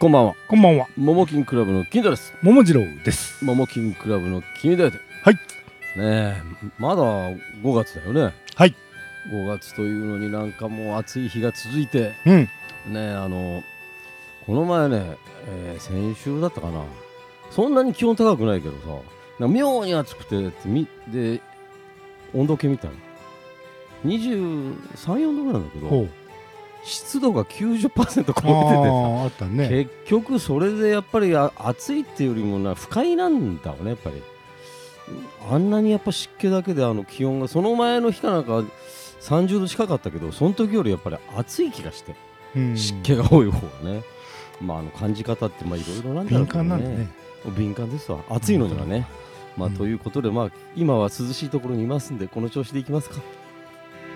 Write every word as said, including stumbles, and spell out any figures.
こんばんは。 こんばんは。 ももキンクラブの金田です。 桃次郎です。 ももキンクラブの君だよ。 はい。 ねえ、まだごがつだよね。 はい。 ごがつというのになんかもう暑い日が続いて、 うん。 ねえ、あのこの前ね、えー、先週だったかな。そんなに気温高くないけどさ、なんか妙に暑くてってみで温度計見たらにじゅうさん、よんどぐらいなんだけど。 ほう。 湿度が きゅうじゅっパーセント 超えててさ、 ああったね。 結局それでやっぱりあ暑いっていうよりもな不快なんだよね。やっぱりあんなにやっぱ湿気だけであの気温がその前の日かなんかさんじゅうど近かったけど、その時よりやっぱり暑い気がして、 うん、 湿気が多い方がね、まあ、あの感じ方ってまあいろいろなんだろうけどね。 敏感なんだね。 敏感ですわ、暑いのにはね。まあ、ということで、まあ、今は涼しいところにいますんでこの調子でいきますか。